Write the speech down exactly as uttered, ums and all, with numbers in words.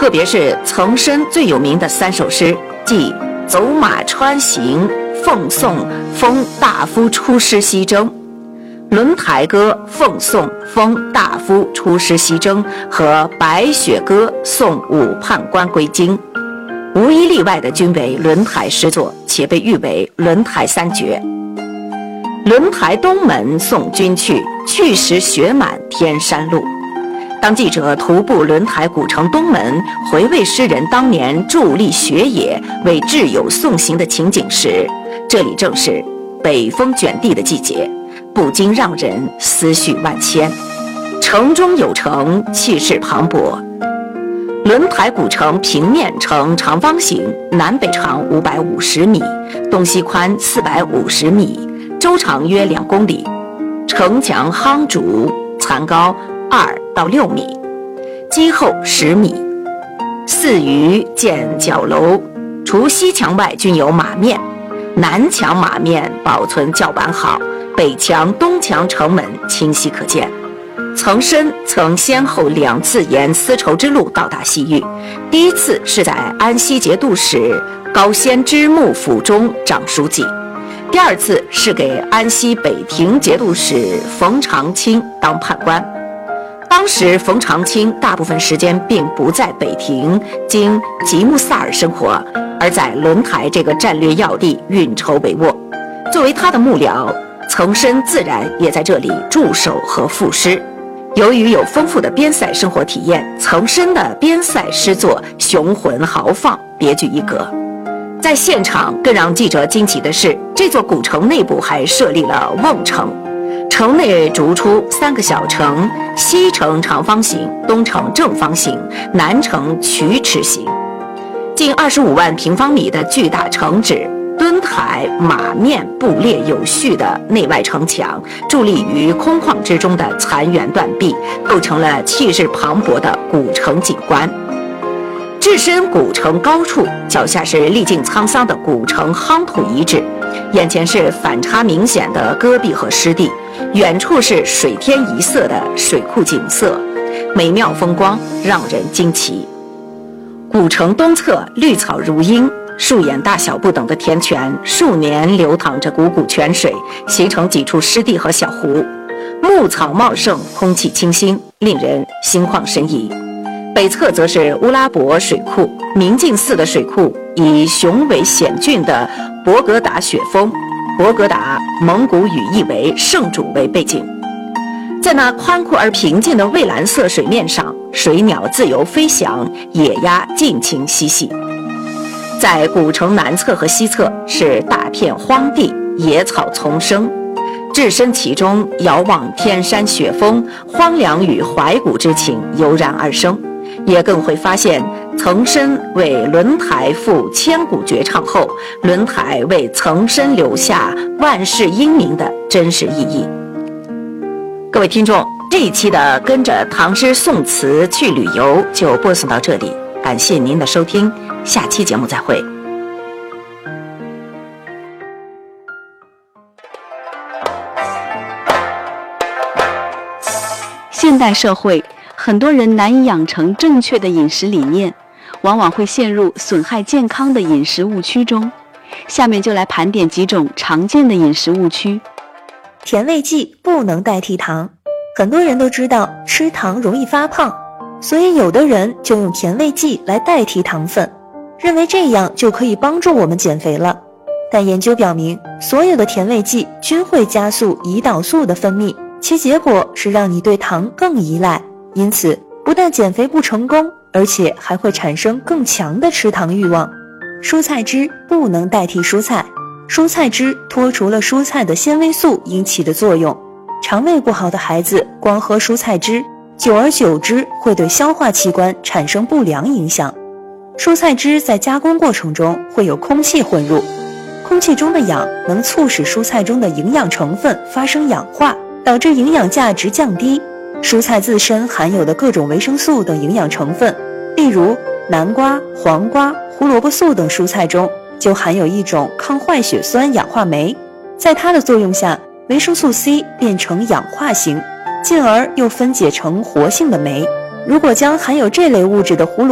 特别是岑参最有名的三首诗，即《走马川行》奉送封大夫出师西征，《轮台歌》奉送封大夫出师西征和《白雪歌》送武判官归京，无一例外的均为轮台诗作，且被誉为轮台三绝。轮台东门送君去，去时雪满天山路。当记者徒步轮台古城东门，回味诗人当年伫立雪野为挚友送行的情景时，这里正是北风卷地的季节，不禁让人思绪万千。城中有城，气势磅礴。轮台古城平面呈长方形，南北长五百五十米，东西宽四百五十米，周长约两公里，城墙夯筑，残高二到六米，基厚十米。四隅建角楼，除西墙外均有马面，南墙马面保存较完好，北墙、东墙城门清晰可见。岑参曾先后两次沿丝绸之路到达西域，第一次是在安西节度使高仙芝幕府中掌书记，第二次是给安西北庭节度使冯长清当判官。当时冯长清大部分时间并不在北庭经吉木萨尔生活，而在轮台这个战略要地运筹帷幄。作为他的幕僚，岑参自然也在这里驻守和赋诗。由于有丰富的边塞生活体验，岑参的边塞诗作雄浑豪放，别具一格。在现场更让记者惊奇的是，这座古城内部还设立了瓮城，城内逐出三个小城，西城长方形，东城正方形，南城曲尺形，近二十五万平方米的巨大城址，墩台马面布列有序的内外城墙，伫立于空旷之中的残垣断壁，构成了气势磅礴的古城景观。置身古城高处，脚下是历尽沧桑的古城夯土遗址，眼前是反差明显的戈壁和湿地，远处是水天一色的水库景色，美妙风光让人惊奇。古城东侧绿草如茵，树眼大小不等的田泉，数年流淌着汩汩泉水，形成几处湿地和小湖，牧草茂盛，空气清新，令人心旷神怡。北侧则是乌拉伯水库，明镜寺的水库以雄伟险峻的博格达雪峰，博格达蒙古语意为圣主为背景。在那宽阔而平静的蔚蓝色水面上，水鸟自由飞翔，野鸭尽情嬉戏。在古城南侧和西侧是大片荒地，野草丛生，置身其中，遥望天山雪峰，荒凉与怀古之情油然而生。也更会发现岑参为轮台赋千古绝唱后，轮台为岑参留下万世英名的真实意义。各位听众，这一期的跟着唐诗宋词去旅游就播送到这里，感谢您的收听，下期节目再会。 现代社会，很多人难以养成正确的饮食理念，往往会陷入损害健康的饮食误区中。下面就来盘点几种常见的饮食误区。 甜味剂不能代替糖，很多人都知道吃糖容易发胖，所以有的人就用甜味剂来代替糖分，认为这样就可以帮助我们减肥了。但研究表明，所有的甜味剂均会加速胰岛素的分泌，其结果是让你对糖更依赖，因此不但减肥不成功，而且还会产生更强的吃糖欲望。蔬菜汁不能代替蔬菜，蔬菜汁脱除了蔬菜的纤维素引起的作用，肠胃不好的孩子光喝蔬菜汁，久而久之会对消化器官产生不良影响。蔬菜汁在加工过程中会有空气混入，空气中的氧能促使蔬菜中的营养成分发生氧化，导致营养价值降低。蔬菜自身含有的各种维生素等营养成分，例如南瓜、黄瓜、胡萝卜素等蔬菜中就含有一种抗坏血酸氧化酶，在它的作用下，维生素 C 变成氧化型，进而又分解成活性的酶。如果将含有这类物质的胡萝卜